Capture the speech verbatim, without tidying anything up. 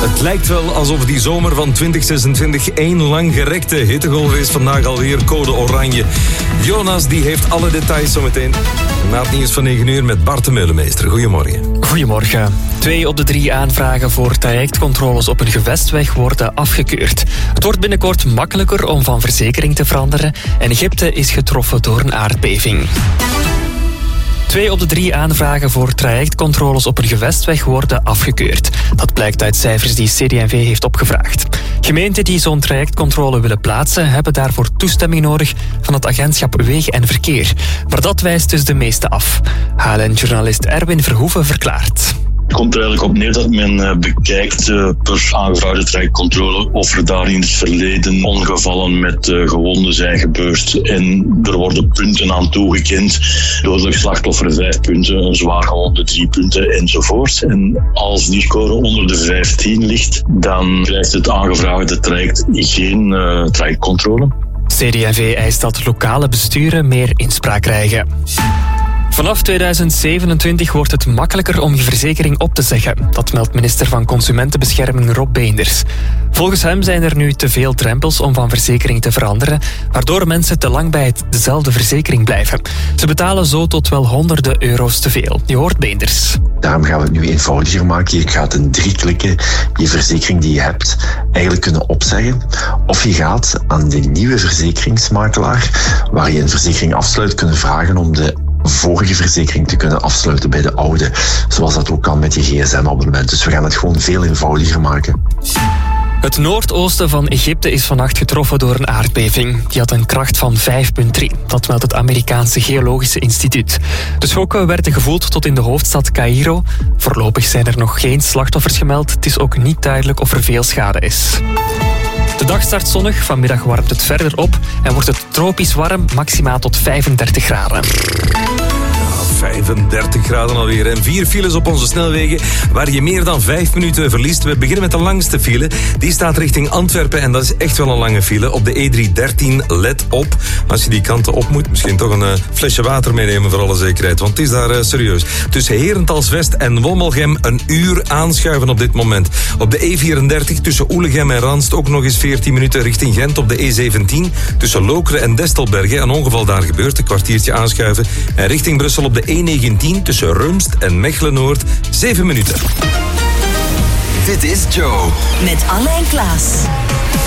Het lijkt wel alsof die zomer van twintig zesentwintig één lang gerekte hittegolf is. Vandaag alweer code oranje. Jonas die heeft alle details zometeen. Na het nieuws van negen uur met Bart de Meulemeester. Goedemorgen. Goedemorgen. Twee op de drie aanvragen voor trajectcontroles op een gewestweg worden afgekeurd. Het wordt binnenkort makkelijker om van verzekering te veranderen en Egypte is getroffen door een aardbeving. Twee op de drie aanvragen voor trajectcontroles op een gewestweg worden afgekeurd. Dat blijkt uit cijfers die C D en V heeft opgevraagd. Gemeenten die zo'n trajectcontrole willen plaatsen hebben daarvoor toestemming nodig van het agentschap Wegen en Verkeer. Maar dat wijst dus de meeste af. H L N-journalist Erwin Verhoeven verklaart. Het komt er eigenlijk op neer dat men bekijkt uh, per aangevraagde trajectcontrole of er daar in het verleden ongevallen met uh, gewonden zijn gebeurd. En er worden punten aan toegekend. Dodelijk slachtoffer vijf punten, een zwaar gewonde drie punten enzovoort. En als die score onder de vijftien ligt, dan krijgt het aangevraagde traject geen uh, trajectcontrole. C D en V eist dat lokale besturen meer inspraak krijgen. Vanaf tweeduizend zevenentwintig wordt het makkelijker om je verzekering op te zeggen. Dat meldt minister van Consumentenbescherming Rob Beenders. Volgens hem zijn er nu te veel drempels om van verzekering te veranderen, waardoor mensen te lang bij het dezelfde verzekering blijven. Ze betalen zo tot wel honderden euro's te veel. Je hoort Beenders. Daarom gaan we het nu eenvoudiger maken. Je gaat in drie klikken je verzekering die je hebt eigenlijk kunnen opzeggen. Of je gaat aan de nieuwe verzekeringsmakelaar, waar je een verzekering afsluit, kunnen vragen om de vorige verzekering te kunnen afsluiten bij de oude. Zoals dat ook kan met je G S M-abonnement. Dus we gaan het gewoon veel eenvoudiger maken. Het noordoosten van Egypte is vannacht getroffen door een aardbeving. Die had een kracht van vijf komma drie. Dat meldt het Amerikaanse Geologische Instituut. De schokken werden gevoeld tot in de hoofdstad Caïro. Voorlopig zijn er nog geen slachtoffers gemeld. Het is ook niet duidelijk of er veel schade is. De dag start zonnig, vanmiddag warmt het verder op en wordt het tropisch warm, maximaal tot vijfendertig graden. vijfendertig graden alweer en vier files op onze snelwegen waar je meer dan vijf minuten verliest. We beginnen met de langste file. Die staat richting Antwerpen en dat is echt wel een lange file. Op de E driehonderddertien, let op. Als je die kanten op moet, misschien toch een uh, flesje water meenemen voor alle zekerheid, want het is daar uh, serieus. Tussen Herentals-West en Wommelgem een uur aanschuiven op dit moment. Op de E vierendertig tussen Oelegem en Ranst ook nog eens veertien minuten richting Gent. Op de E zeventien tussen Lokeren en Destelbergen een ongeval daar gebeurt, een kwartiertje aanschuiven. En richting Brussel op de E negentien tussen Rumst en Mechelen-Noord, zeven minuten. Dit is Joe. Met Anne en Klaas.